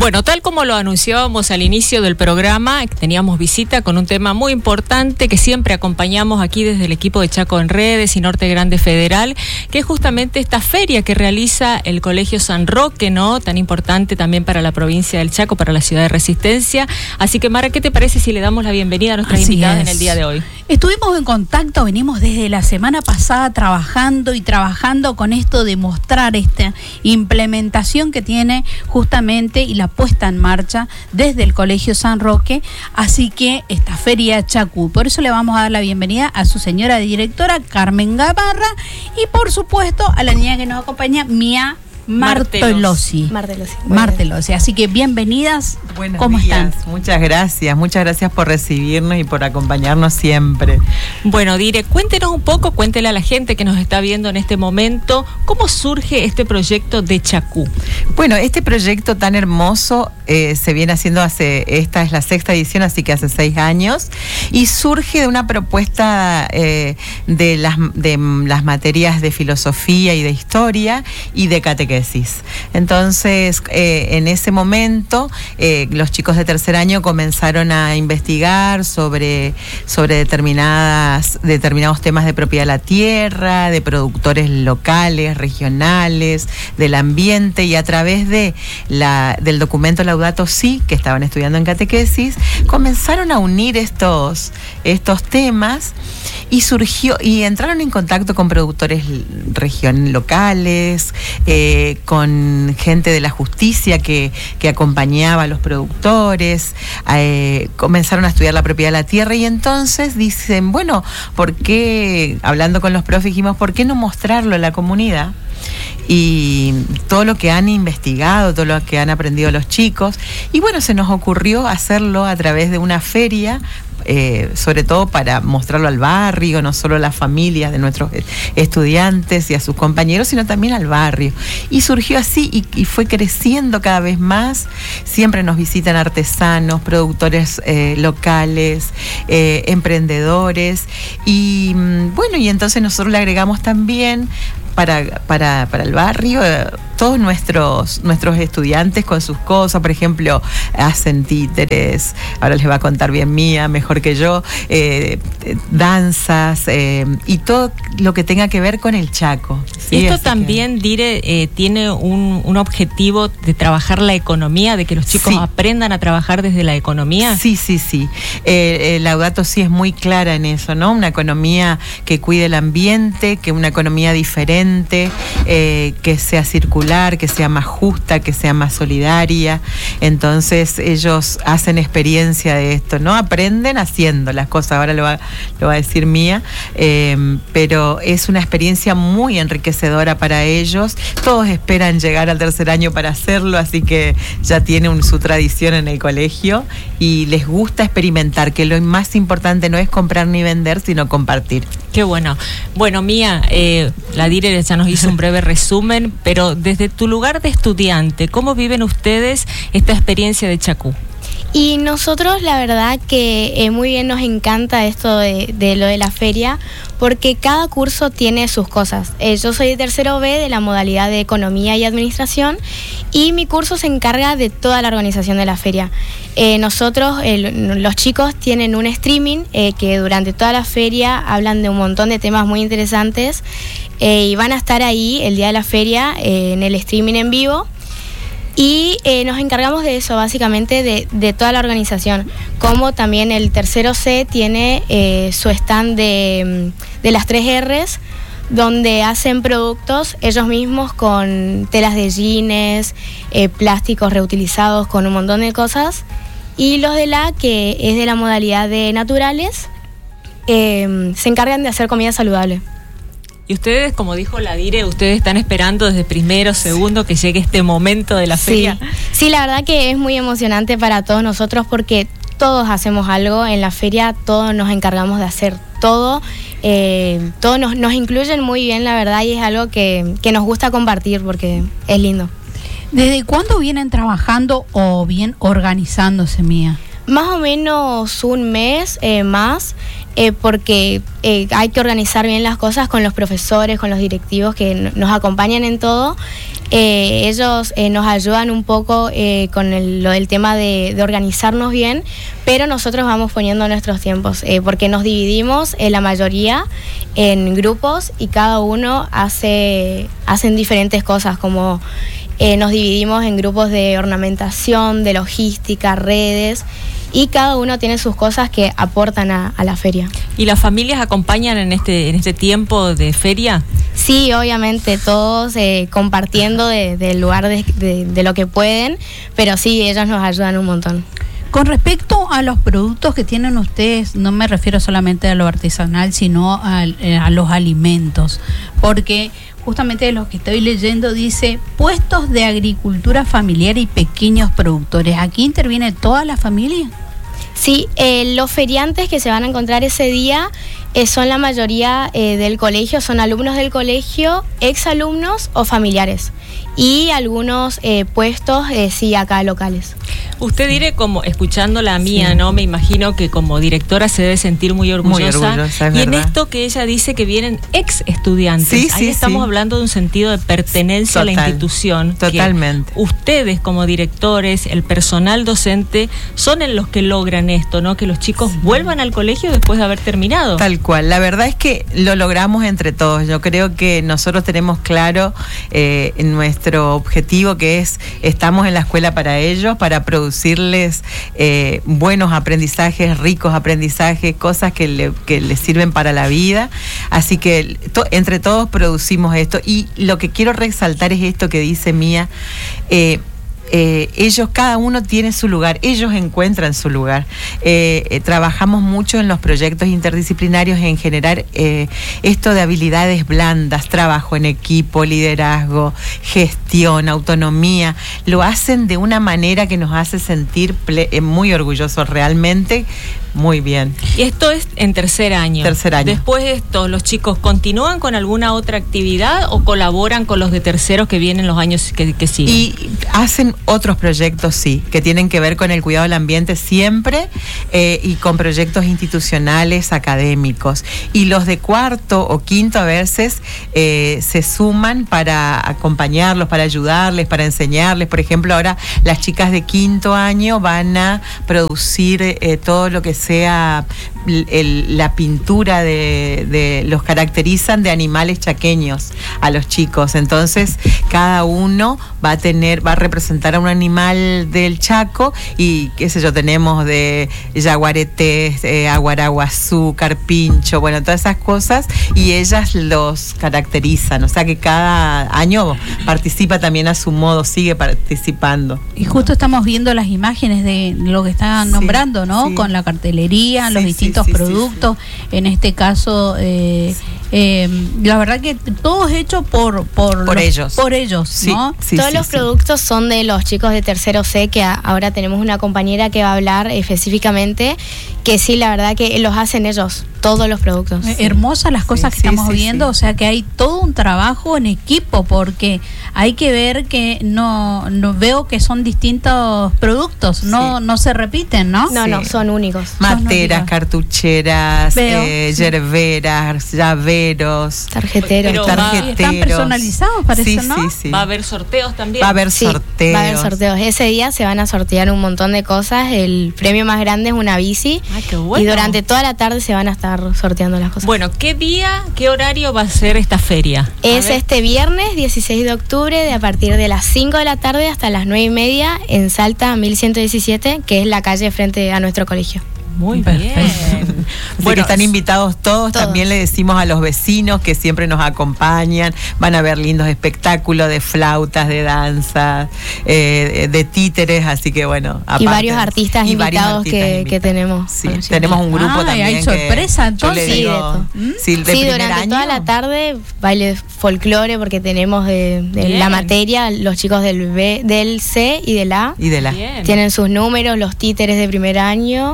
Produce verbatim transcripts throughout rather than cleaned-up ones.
Bueno, tal como lo anunciábamos al inicio del programa, teníamos visita con un tema muy importante que siempre acompañamos aquí desde el equipo de Chaco en Redes y Norte Grande Federal, que es justamente esta feria que realiza el Colegio San Roque, ¿no? Tan importante también para la provincia del Chaco, para la ciudad de Resistencia. Así que, Mara, ¿qué te parece si le damos la bienvenida a nuestras Así invitadas es. en el día de hoy? Estuvimos en contacto, venimos desde la semana pasada trabajando y trabajando con esto de mostrar esta implementación que tiene justamente y la puesta en marcha desde el Colegio San Roque, así que esta feria Chacú. Por eso le vamos a dar la bienvenida a su señora directora, Carmen Gabarra, y por supuesto a la niña que nos acompaña, Mía Martelossi. Martelossi. Martelossi. Así que bienvenidas. Buenos ¿Cómo días. están? Muchas gracias, muchas gracias por recibirnos y por acompañarnos siempre. Bueno, Dire, cuéntenos un poco, cuéntele a la gente que nos está viendo en este momento, ¿cómo surge este proyecto de Chacú? Bueno, este proyecto tan hermoso eh, se viene haciendo hace, esta es la sexta edición, así que hace seis años, y surge de una propuesta eh, de, las, de las materias de filosofía y de historia y de catequesis. Entonces, eh, en ese momento, eh, los chicos de tercer año comenzaron a investigar sobre, sobre determinadas, determinados temas de propiedad de la tierra, de productores locales, regionales, del ambiente, y a través de la, del documento Laudato Si, que estaban estudiando en catequesis, comenzaron a unir estos, estos temas y surgió, y entraron en contacto con productores region, locales, eh, con gente de la justicia que, que acompañaba a los productores, eh, comenzaron a estudiar la propiedad de la tierra, y entonces dicen, bueno, ¿por qué, hablando con los profes, dijimos, ¿por qué no mostrarlo a la comunidad? Y todo lo que han investigado, todo lo que han aprendido los chicos, y bueno, se nos ocurrió hacerlo a través de una feria, eh, sobre todo para mostrarlo al barrio, no solo a las familias de nuestros estudiantes y a sus compañeros, sino también al barrio. Y surgió así y, y fue creciendo cada vez más. Siempre nos visitan artesanos, productores eh, locales, eh, emprendedores, y bueno, y entonces nosotros le agregamos también Para, para, para el barrio, eh, todos nuestros, nuestros estudiantes con sus cosas, por ejemplo, hacen títeres, ahora les va a contar bien Mía, mejor que yo, eh, eh, danzas eh, y todo lo que tenga que ver con el Chaco. ¿Sí? Esto Así también, que... Dire, eh, tiene un, un objetivo de trabajar la economía, de que los chicos Sí. aprendan a trabajar desde la economía. Sí, sí, sí. Eh, eh, Laudato Si es muy clara en eso, ¿no? Una economía que cuide el ambiente, que una economía diferente, Eh, que sea circular, que sea más justa, que sea más solidaria. Entonces ellos hacen experiencia de esto, ¿no? Aprenden haciendo las cosas, ahora lo va, lo va a decir Mía, eh, pero es una experiencia muy enriquecedora para ellos. Todos esperan llegar al tercer año para hacerlo, así que ya tiene un, su tradición en el colegio, y les gusta experimentar, que lo más importante no es comprar ni vender, sino compartir. Qué bueno. Bueno, Mía, eh, la Dire ya nos hizo un breve resumen, pero desde tu lugar de estudiante, ¿cómo viven ustedes esta experiencia de Chacú? Y nosotros, la verdad que eh, muy bien nos encanta esto de, de lo de la feria, porque cada curso tiene sus cosas. Eh, yo soy de tercero B de la modalidad de Economía y Administración, y mi curso se encarga de toda la organización de la feria. Eh, nosotros, eh, los chicos, tienen un streaming eh, que durante toda la feria hablan de un montón de temas muy interesantes, eh, y van a estar ahí el día de la feria eh, en el streaming en vivo. Y eh, nos encargamos de eso, básicamente, de, de toda la organización. Como también el tercero C tiene eh, su stand de, de las tres R's, donde hacen productos ellos mismos con telas de jeans, eh, plásticos reutilizados, con un montón de cosas. Y los de la, que es de la modalidad de naturales, eh, se encargan de hacer comida saludable. Y ustedes, como dijo la Dire, ustedes están esperando desde primero, segundo, que llegue este momento de la Sí. feria. Sí, la verdad que es muy emocionante para todos nosotros, porque todos hacemos algo en la feria, todos nos encargamos de hacer todo, eh, todos nos, nos incluyen muy bien, la verdad, y es algo que, que nos gusta compartir porque es lindo. ¿Desde cuándo vienen trabajando o bien organizándose, Mía? Más o menos un mes eh, más, eh, porque eh, hay que organizar bien las cosas con los profesores, con los directivos que n- nos acompañan en todo. Eh, ellos eh, nos ayudan un poco eh, con el, lo del tema de, de organizarnos bien, pero nosotros vamos poniendo nuestros tiempos, eh, porque nos dividimos eh, la mayoría en grupos y cada uno hace hacen diferentes cosas, como eh, nos dividimos en grupos de ornamentación, de logística, redes, y cada uno tiene sus cosas que aportan a, a la feria. ¿Y las familias acompañan en este en este tiempo de feria? Sí, obviamente, todos eh, compartiendo de- del lugar de, de- de lo que pueden, pero sí, ellos nos ayudan un montón. Con respecto a los productos que tienen ustedes, no me refiero solamente a lo artesanal, sino a, a los alimentos, porque justamente de lo que estoy leyendo dice puestos de agricultura familiar y pequeños productores. ¿Aquí interviene toda la familia? Sí, eh, los feriantes que se van a encontrar ese día eh, son la mayoría eh, del colegio, son alumnos del colegio, exalumnos o familiares. Y algunos eh, puestos, eh, sí, acá locales. Usted diré, como escuchando la mía, sí. ¿no? Me imagino que como directora se debe sentir muy orgullosa. Muy orgullosa, es y en verdad. esto que ella dice que vienen ex estudiantes. Sí, Ahí sí, estamos sí. hablando de un sentido de pertenencia Total, a la institución. totalmente. Ustedes como directores, el personal docente, son en los que logran esto, ¿no? Que los chicos sí. vuelvan al colegio después de haber terminado. Tal cual. La verdad es que lo logramos entre todos. Yo creo que nosotros tenemos claro eh, nuestro objetivo, que es, estamos en la escuela para ellos, para producirles eh, buenos aprendizajes, ricos aprendizajes, cosas que, le, que les sirven para la vida. Así que to, entre todos producimos esto. Y lo que quiero resaltar es esto que dice Mía. Eh, Eh, ellos, cada uno tiene su lugar, ellos encuentran su lugar. Eh, eh, trabajamos mucho en los proyectos interdisciplinarios en generar eh, esto de habilidades blandas, trabajo en equipo, liderazgo, gestión, autonomía. Lo hacen de una manera que nos hace sentir ple- eh, muy orgullosos realmente. Muy bien. Y esto es en tercer año. Tercer año. Después de esto, ¿los chicos continúan con alguna otra actividad o colaboran con los de terceros que vienen los años que, que siguen? Y hacen otros proyectos, sí, que tienen que ver con el cuidado del ambiente siempre eh, y con proyectos institucionales, académicos. Y los de cuarto o quinto a veces eh, se suman para acompañarlos, para ayudarles, para enseñarles. Por ejemplo, ahora las chicas de quinto año van a producir eh, todo lo que sea el, la pintura de, de los caracterizan de animales chaqueños a los chicos. Entonces cada uno va a tener, va a representar a un animal del Chaco y qué sé yo, tenemos de yaguaretés, eh, aguaraguazú, carpincho, bueno, todas esas cosas, y ellas los caracterizan. O sea que cada año participa también a su modo, sigue participando. Y justo estamos viendo las imágenes de lo que están Sí, nombrando, ¿no? sí. Con la cartelería, Sí, los sí, distintos sí, sí, productos, sí. en este caso, eh, eh, la verdad que todo es hecho por por, Por los- ellos. por ellos, Sí, ¿no? sí, Todos sí, los sí. productos son de los chicos de tercero C, que a- ahora tenemos una compañera que va a hablar específicamente, que sí, la verdad que los hacen ellos, todos los productos. Eh, Hermosas las cosas Sí, que sí, estamos sí, viendo, sí. o sea que hay todo un trabajo en equipo, porque hay que ver que no, no veo que son distintos productos, no, Sí. no se repiten, ¿no? No, Sí. no, son únicos. Materas, Son cartucheras, Veo, eh, sí. yerberas, llaveros, Tarjeteros. Pero todo. va- tarjeteros. Están personalizados, parece, sí, ¿no? Sí, sí. Va a haber sorteos también. Va a haber Sí, sorteos. va a haber sorteos. Ese día se van a sortear un montón de cosas. El premio más grande es una bici. Ay, qué bueno. Y durante toda la tarde se van a estar sorteando las cosas. Bueno, ¿qué día, qué horario va a ser esta feria? A Es ver. este viernes dieciséis de octubre, de a partir de las cinco de la tarde hasta las nueve y media, en Salta mil ciento diecisiete, que es la calle frente a nuestro colegio. Muy Perfecto. bien. Bueno, están invitados todos. Todos. También le decimos a los vecinos que siempre nos acompañan. Van a ver lindos espectáculos de flautas, de danza, eh, de títeres. Así que bueno. Y aparte- varios artistas y varios invitados artistas que, que invitados. tenemos. Sí, Bueno, sí. tenemos un grupo Ay, también. hay que sorpresa, yo le entonces. Sí, digo, de todo. sí, de Sí, primer durante año. toda la tarde baile folclore, porque tenemos de, de Bien. la materia los chicos del B, del C y del A. Y de la. Bien. Tienen sus números, los títeres de primer año.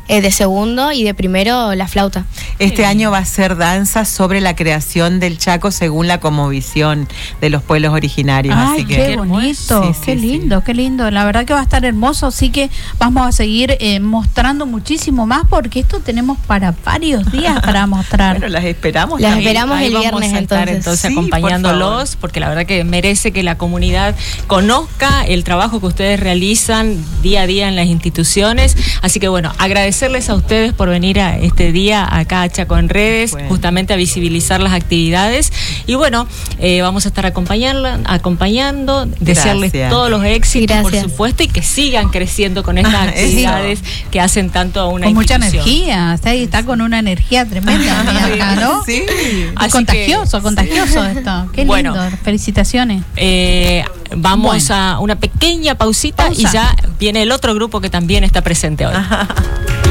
eh, de segundo y de primero la flauta. Este año va a ser danza sobre la creación del Chaco según la cosmovisión de los pueblos originarios. Ay, así que, qué bonito, sí, qué sí, lindo, sí. qué lindo. La verdad que va a estar hermoso, así que vamos a seguir eh, mostrando muchísimo más porque esto tenemos para varios días para mostrar. Bueno, las esperamos. Las también. esperamos Ahí el vamos viernes a estar, entonces. entonces Sí, por acompañándolos, porque la verdad que merece que la comunidad conozca el trabajo que ustedes realizan día a día en las instituciones. Así que bueno, agradecerles a ustedes por venir a este día acá a Chaco en Redes, bueno. justamente a visibilizar las actividades. Y bueno, eh, vamos a estar acompañarla, acompañando, desearles Gracias. todos los éxitos, Gracias. por supuesto, y que sigan creciendo con estas Eso. actividades que hacen tanto a una Con mucha institución. energía, está, está con una energía tremenda acá, ¿no? Sí. Es Así contagioso, que- contagioso esto. Qué Bueno. lindo, felicitaciones. Eh, vamos Bueno. a una pequeña pausita Pausa. y ya viene el otro grupo que también está presente hoy.